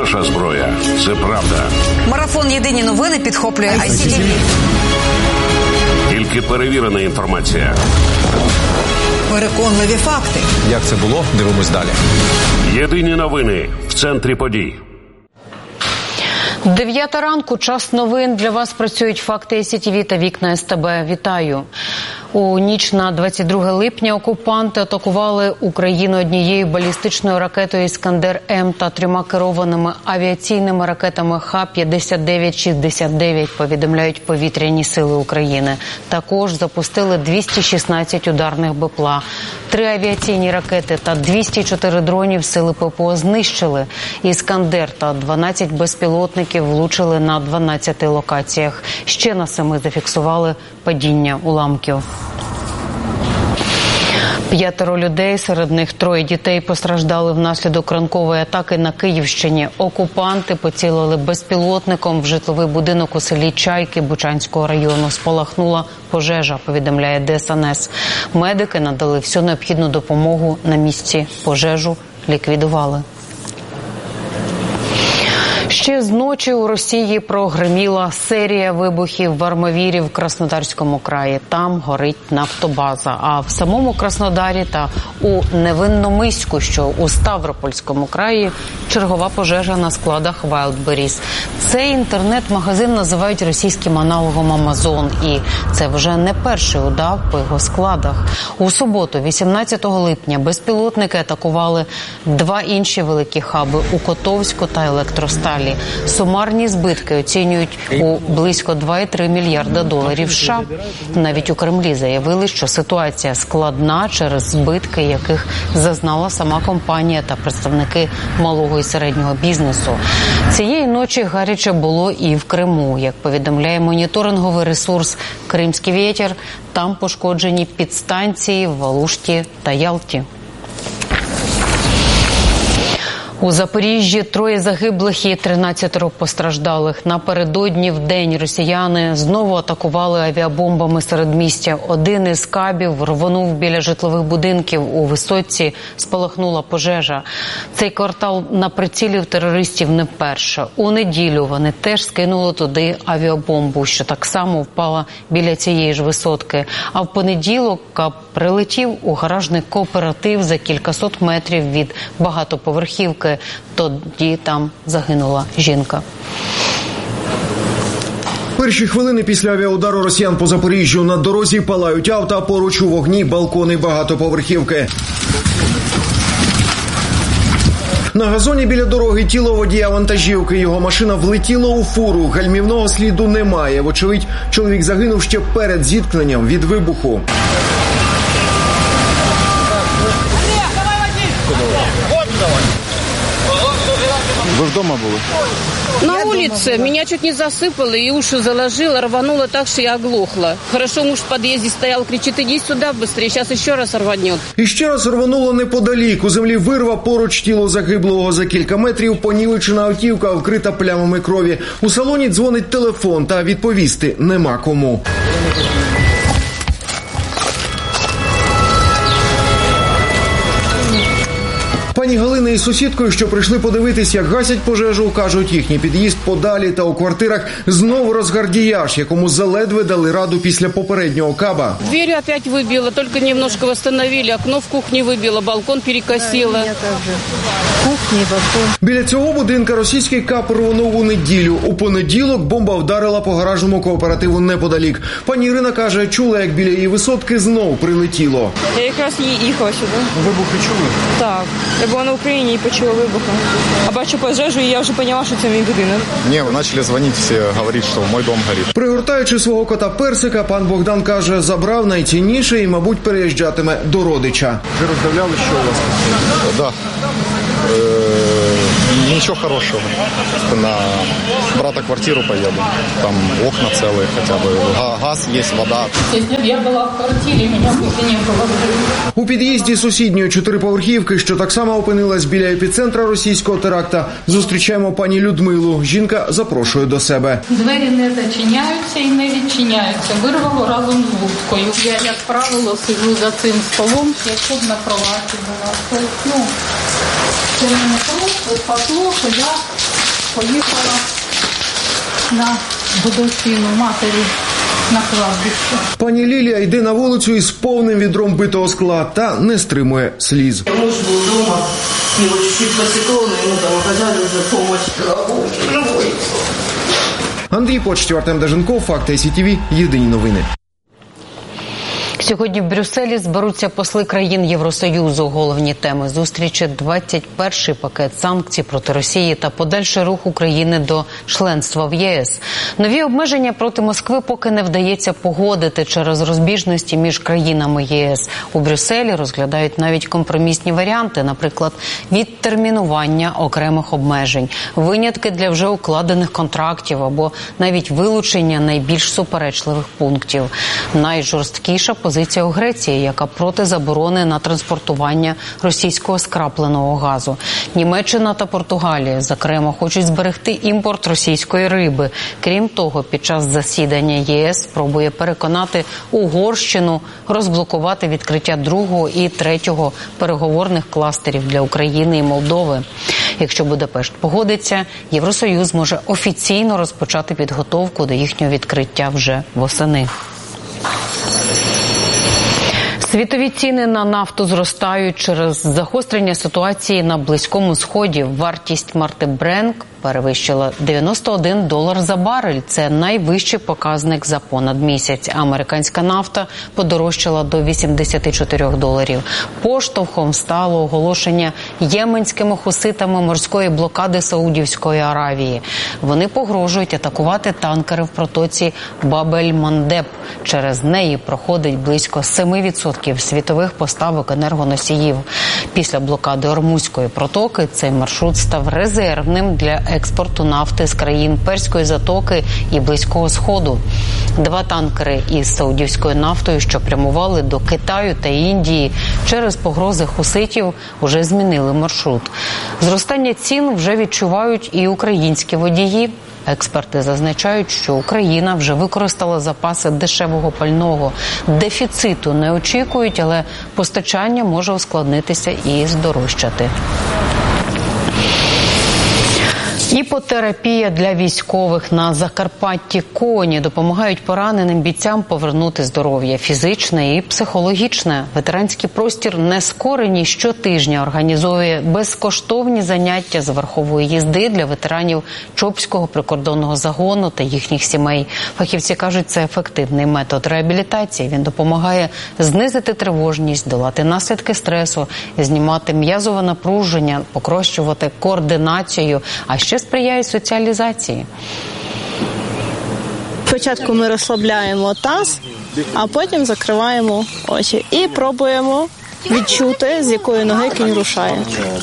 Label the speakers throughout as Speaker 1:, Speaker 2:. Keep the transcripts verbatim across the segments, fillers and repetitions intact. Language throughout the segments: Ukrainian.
Speaker 1: наша зброя. Це правда.
Speaker 2: Марафон «Єдині новини» підхоплює ай сі ті ві.
Speaker 1: Тільки перевірена інформація.
Speaker 2: Переконливі факти.
Speaker 3: Як це було? Дивимось далі.
Speaker 1: Єдині новини в центрі подій.
Speaker 4: Дев'ята ранку, час новин. Для вас працюють факти ай сі ті ві та вікна ес те бе. Вітаю. У ніч на двадцять друге липня окупанти атакували Україну однією балістичною ракетою «Іскандер-М» та трьома керованими авіаційними ракетами Х п'ятдесят дев'ять шістдесят дев'ять, повідомляють повітряні сили України. Також запустили двісті шістнадцять ударних БПЛА. Три авіаційні ракети та двісті чотири дронів сили пе пе о знищили. «Іскандер» та дванадцять безпілотників влучили на дванадцяти локаціях. Ще на семи зафіксували падіння уламків. П'ятеро людей, серед них троє дітей, постраждали внаслідок ранкової атаки на Київщині. Окупанти поцілили безпілотником в житловий будинок у селі Чайки Бучанського району. Спалахнула пожежа, повідомляє де ес ен ес. Медики надали всю необхідну допомогу на місці. Пожежу ліквідували. Ще з ночі у Росії прогриміла серія вибухів в Армавірі в Краснодарському краї. Там горить нафтобаза. А в самому Краснодарі та у Невинномиську, що у Ставропольському краї, чергова пожежа на складах Wildberries. Цей інтернет-магазин називають російським аналогом Амазон. І це вже не перший удар по його складах. У суботу, вісімнадцятого липня, безпілотники атакували два інші великі хаби – у Котовську та Електросталь. Сумарні збитки оцінюють у близько два цілих три мільярда доларів США. Навіть у Кремлі заявили, що ситуація складна через збитки, яких зазнала сама компанія та представники малого і середнього бізнесу. Цієї ночі гаряче було і в Криму. Як повідомляє моніторинговий ресурс «Кримський вітер», там пошкоджені підстанції в Алушті та Ялті. У Запоріжжі троє загиблих і тринадцятеро постраждалих. Напередодні в день росіяни знову атакували авіабомбами середмістя. Один із кабів рвонув біля житлових будинків. У Висоцці спалахнула пожежа. Цей квартал на прицілі в терористів не вперше. У неділю вони теж скинули туди авіабомбу, що так само впала біля цієї ж висотки. А в понеділок каб прилетів у гаражний кооператив за кількасот метрів від багатоповерхівки. Тоді там загинула жінка.
Speaker 5: Перші хвилини після авіаудару росіян по Запоріжжю. На дорозі палають авто, а поруч у вогні балкони багатоповерхівки. На газоні біля дороги тіло водія вантажівки. Його машина влетіла у фуру. Гальмівного сліду немає. Вочевидь, чоловік загинув ще перед зіткненням від вибуху.
Speaker 3: Ви вдома були?
Speaker 6: На улице. Меня чуть не засыпало и уши заложило, рвануло так, что я оглохла. Хорошо, муж в подъезде стоял, кричит: иди сюда быстрее, сейчас еще раз рванет.
Speaker 5: І ще раз рвануло неподалік. У землі вирва, поруч тіло загиблого. За кілька метрів понівечена автівка, вкрита плямами крові. У салоні дзвонить телефон, та відповісти нема кому. Пані Галина із сусідкою, що прийшли подивитись, як гасять пожежу, кажуть, їхній під'їзд подалі та у квартирах знову розгардіяж, якому заледве дали раду після попереднього каба.
Speaker 6: Дверь опять выбило, только немножко восстановили, окно в кухне выбило, балкон перекосило.
Speaker 5: Кухні, балкон. Біля цього будинка російський каб рвонув у неділю. У понеділок бомба вдарила по гаражному кооперативу неподалік. Пані Ірина каже, чула, як біля її висотки знов прилетіло.
Speaker 7: Я якраз їхала сюди.
Speaker 5: Вибухи чули?
Speaker 7: Так. Я була на Україні і почула вибухи. А бачу пожежу, і я вже поняла, що це мій будинок.
Speaker 3: Ні, почали дзвонити, всі говорять, що мій дом горить.
Speaker 5: Пригортаючи свого кота Персика, пан Богдан каже, забрав найцінніше і, мабуть, переїжджатиме до родича.
Speaker 3: Ви роздивляли, що у вас? Так. Да. Е, нічого хорошого. На брата квартиру поїду. Там окна цілі хоча б. Газ є, вода.
Speaker 6: Я була в квартирі, мене більше не було.
Speaker 5: У під'їзді сусідньої чотириповерхівки, що так само опинилась біля епіцентра російського теракта, зустрічаємо пані Людмилу. Жінка запрошує до себе.
Speaker 8: Двері не зачиняються і не відчиняються. Вирвало разом з вудкою. Я, як правило, сиджу за цим столом, як тут на кроваті була. Ну, це не просто пасло, що я поїхала на годовщину матері на кладбище.
Speaker 5: Пані Лілія йде на вулицю із повним відром битого скла та не стримує сліз.
Speaker 9: Муж був вдома, його чуть посекло, но йому там оказали за допомогу головою.
Speaker 5: Андрій Почтів, Артем Даженков, Факти ай сі ті ві, єдині новини.
Speaker 4: Сьогодні в Брюсселі зберуться посли країн Євросоюзу. Головні теми зустрічі – двадцять перший пакет санкцій проти Росії та подальший рух України до членства в ЄС. Нові обмеження проти Москви поки не вдається погодити через розбіжності між країнами ЄС. У Брюсселі розглядають навіть компромісні варіанти, наприклад, відтермінування окремих обмежень, винятки для вже укладених контрактів або навіть вилучення найбільш суперечливих пунктів. Найжорсткіша позиція Позиція у Греції, яка проти заборони на транспортування російського скрапленого газу. Німеччина та Португалія, зокрема, хочуть зберегти імпорт російської риби. Крім того, під час засідання ЄС спробує переконати Угорщину розблокувати відкриття другого і третього переговорних кластерів для України і Молдови. Якщо Будапешт погодиться, Євросоюз може офіційно розпочати підготовку до їхнього відкриття вже восени. Світові ціни на нафту зростають через загострення ситуації на Близькому Сході. Вартість марки Brent перевищила дев'яносто один долар за барель. Це найвищий показник за понад місяць. Американська нафта подорожчала до вісімдесят чотири доларів. Поштовхом стало оголошення єменськими хуситами морської блокади Саудівської Аравії. Вони погрожують атакувати танкери в протоці Баб-ель-Мандеб. Через неї проходить близько семи відсотків світових поставок енергоносіїв. Після блокади Ормузької протоки цей маршрут став резервним для експорту нафти з країн Перської затоки і Близького Сходу. Два танкери із саудівською нафтою, що прямували до Китаю та Індії, через погрози хуситів уже змінили маршрут. Зростання цін вже відчувають і українські водії. Експерти зазначають, що Україна вже використала запаси дешевого пального. Дефіциту не очікують, але постачання може ускладнитися і здорожчати. Іпотерапія для військових на Закарпатті. Коні допомагають пораненим бійцям повернути здоров'я фізичне і психологічне. Ветеранський простір «Нескорені» щотижня організовує безкоштовні заняття з верхової їзди для ветеранів Чопського прикордонного загону та їхніх сімей. Фахівці кажуть, це ефективний метод реабілітації. Він допомагає знизити тривожність, долати наслідки стресу, знімати м'язове напруження, покращувати координацію, а ще сприяє соціалізації.
Speaker 10: Спочатку ми розслабляємо таз, а потім закриваємо очі і пробуємо відчути, з якої ноги кінь рушає.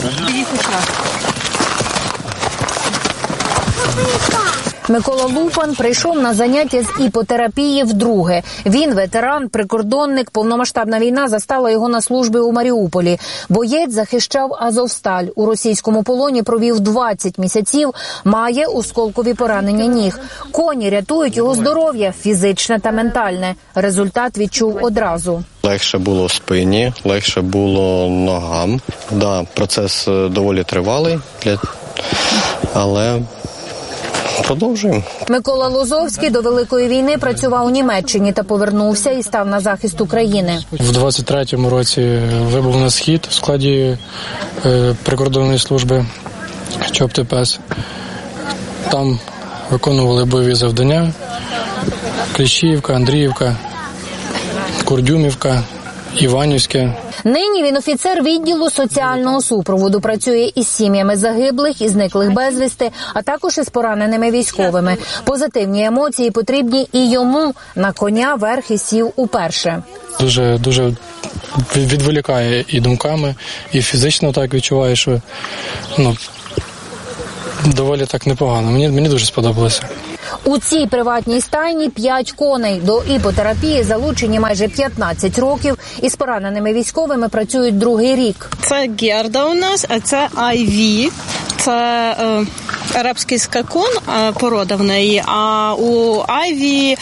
Speaker 11: Микола Лупан прийшов на заняття з іпотерапії вдруге. Він ветеран, прикордонник, повномасштабна війна застала його на службі у Маріуполі. Боєць захищав Азовсталь. У російському полоні провів двадцять місяців, має осколкові поранення ніг. Коні рятують його здоров'я, фізичне та ментальне. Результат відчув одразу.
Speaker 3: Легше було спині, легше було ногам. Да, процес доволі тривалий, але продовжуємо.
Speaker 11: Микола Лозовський до Великої війни працював у Німеччині та повернувся і став на захист України.
Speaker 12: В двадцять третьому році вибув на схід у складі е, прикордонної служби ЧОП-ТПС. Там виконували бойові завдання. Кліщіївка, Андріївка, Курдюмівка, Іванівське.
Speaker 11: Нині він офіцер відділу соціального супроводу, працює із сім'ями загиблих і зниклих безвісти, а також із пораненими військовими. Позитивні емоції потрібні і йому. На коня верхи сів уперше.
Speaker 12: Дуже, дуже відволікає і думками, і фізично так відчуваю, що ну, доволі так непогано. Мені, мені дуже сподобалося.
Speaker 11: У цій приватній стайні п'ять коней. До іпотерапії залучені майже п'ятнадцять років. Із пораненими військовими працюють другий рік.
Speaker 10: Це Герда у нас, а це ай ві. Це е, арабський скакун, е, порода в неї. А у Айві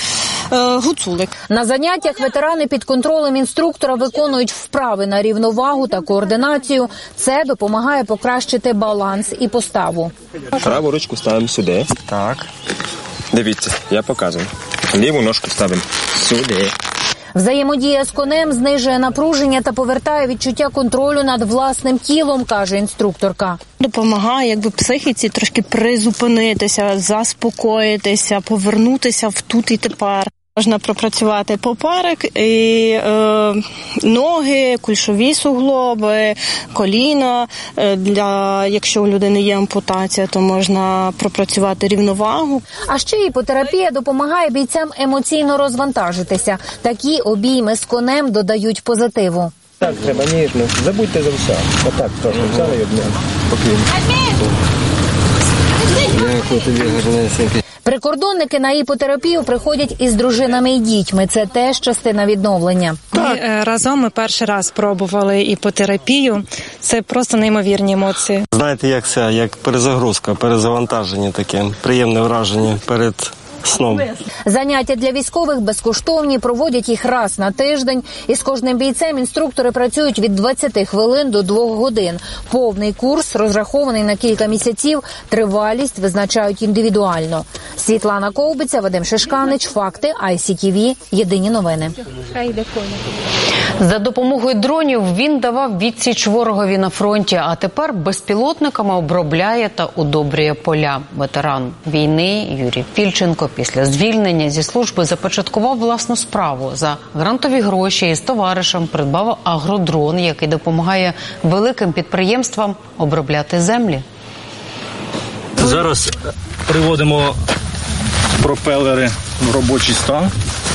Speaker 10: е, гуцулик.
Speaker 11: На заняттях ветерани під контролем інструктора виконують вправи на рівновагу та координацію. Це допомагає покращити баланс і поставу.
Speaker 13: Праву ручку ставимо сюди. Так. Дивіться, я показую. Ліву ножку ставимо сюди.
Speaker 11: Взаємодія з конем знижує напруження та повертає відчуття контролю над власним тілом, каже інструкторка.
Speaker 10: Допомагає якби психіці трошки призупинитися, заспокоїтися, повернутися в тут і тепер. Можна пропрацювати поперек, і, е, ноги, кульшові суглоби, коліна. Для, якщо у людини є ампутація, то можна пропрацювати рівновагу.
Speaker 11: А ще іпотерапія допомагає бійцям емоційно розвантажитися. Такі обійми з конем додають позитиву.
Speaker 13: Так, треба ніжно. Забудьте за все. Отак трошки взяли і обняли. Спокійно.
Speaker 11: Прикордонники на іпотерапію приходять із дружинами і дітьми. Це теж частина відновлення.
Speaker 14: Ми разом ми перший раз пробували іпотерапію. Це просто неймовірні емоції.
Speaker 15: Знаєте, як це, як перезагрузка, перезавантаження таке, приємне враження перед сном.
Speaker 11: Заняття для військових безкоштовні, проводять їх раз на тиждень. І з кожним бійцем інструктори працюють від двадцяти хвилин до двох годин. Повний курс, розрахований на кілька місяців, тривалість визначають індивідуально. Світлана Ковбиця, Вадим Шишканич, Факти, ай сі ті ві, Єдині новини.
Speaker 4: За допомогою дронів він давав відсіч ворогові на фронті, а тепер безпілотниками обробляє та удобрює поля. Ветеран війни Юрій Фільченко після звільнення зі служби започаткував власну справу. За грантові гроші із товаришем придбав агродрон, який допомагає великим підприємствам обробляти землі.
Speaker 16: Зараз приводимо пропелери в робочий стан.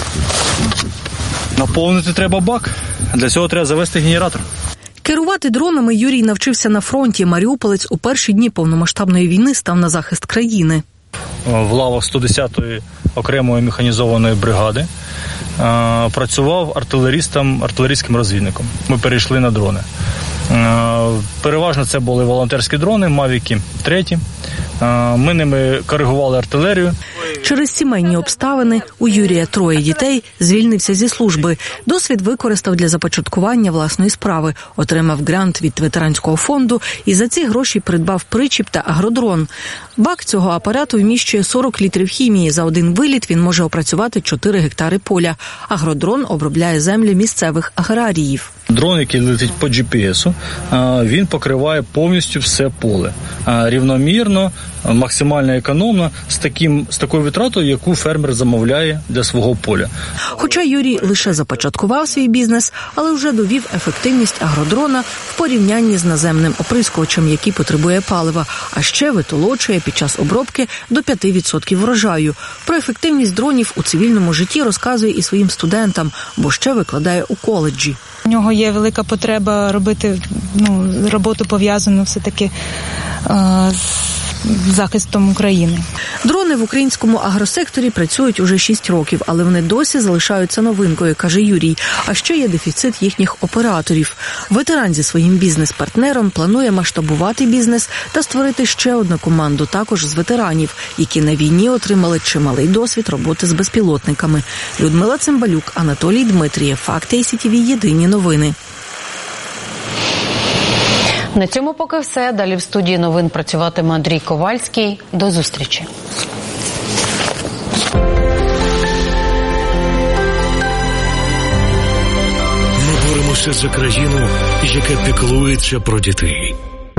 Speaker 16: Наповнити треба бак. Для цього треба завести генератор.
Speaker 17: Керувати дронами Юрій навчився на фронті. Маріуполець у перші дні повномасштабної війни став на захист країни.
Speaker 16: В лавах сто десятої окремої механізованої бригади працював артилерістом, артилерійським розвідником. Ми перейшли на дрони. Переважно це були волонтерські дрони, мавіки треті. Ми ними коригували артилерію.
Speaker 17: Через сімейні обставини у Юрія троє дітей, звільнився зі служби. Досвід використав для започаткування власної справи. Отримав грант від ветеранського фонду і за ці гроші придбав причіп та агродрон. Бак цього апарату вміщує сорок літрів хімії. За один виліт він може опрацювати чотири гектари поля. Агродрон обробляє землі місцевих аграріїв.
Speaker 16: Дрон, який летить по джі пі ес, він покриває повністю все поле. Рівномірно, максимально економно, з, таким, з такою витратою, яку фермер замовляє для свого поля.
Speaker 17: Хоча Юрій лише започаткував свій бізнес, але вже довів ефективність агродрона в порівнянні з наземним оприскувачем, який потребує палива, а ще витолочує під час обробки до п'яти відсотків врожаю. Про ефективність дронів у цивільному житті розказує і своїм студентам, бо ще викладає у коледжі.
Speaker 14: У нього є велика потреба робити ну, роботу пов'язану все-таки е, з захистом України.
Speaker 17: Дрони в українському агросекторі працюють уже шість років, але вони досі залишаються новинкою, каже Юрій. А ще є дефіцит їхніх операторів. Ветеран зі своїм бізнес-партнером планує масштабувати бізнес та створити ще одну команду, також з ветеранів, які на війні отримали чималий досвід роботи з безпілотниками. Людмила Цимбалюк, Анатолій Дмитрієв, Факти ай сі ті ві, Єдині новини.
Speaker 4: На цьому поки все. Далі в студії новин працюватиме Андрій Ковальський. До зустрічі.
Speaker 18: Ми боремося за країну, яка піклується про дітей.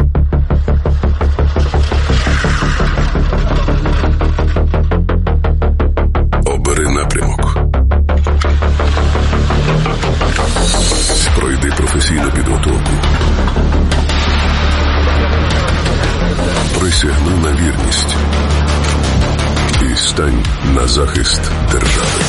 Speaker 19: Обери напрямок. Пройди професійну підготовку. Присягни на вірність і стань на захист держави.